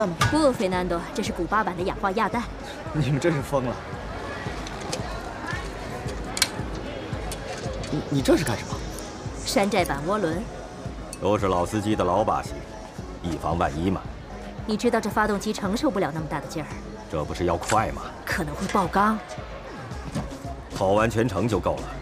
不，费南多，这是古巴版的氧化亚氮。 你们真是疯了！你这是干什么？ 山寨版涡轮， 都是老司机的老把戏，以防万一嘛。 你知道这发动机承受不了那么大的劲儿， 这不是要快吗？ 可能会爆缸。 跑完全程就够了。